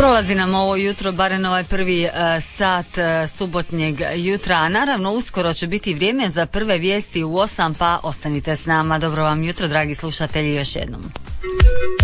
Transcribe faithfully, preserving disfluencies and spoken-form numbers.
Prolazi nam ovo jutro, barem ovaj prvi uh, sat uh, subotnjeg jutra, a naravno uskoro će biti vrijeme za prve vijesti u osam, pa ostanite s nama. Dobro vam jutro, dragi slušatelji, još jednom.